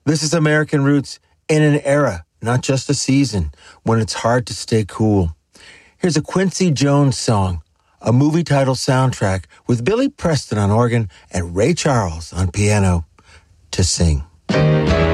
This is American Roots in an era, not just a season, when it's hard to stay cool. Here's a Quincy Jones song, a movie title soundtrack with Billy Preston on organ and Ray Charles on piano to sing.